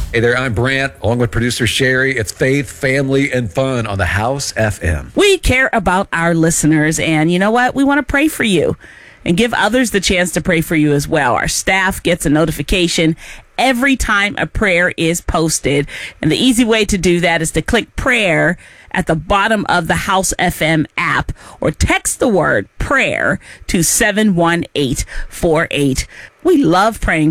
Hey there, I'm Brant, along with producer Sherry. It's faith, family, and fun on the House FM. We care about our listeners, and you know what? We want to pray for you and give others the chance to pray for you as well. Our staff gets a notification every time a prayer is posted, and the easy way to do that is to click prayer at the bottom of the House FM app or text the word prayer to 71848. We love praying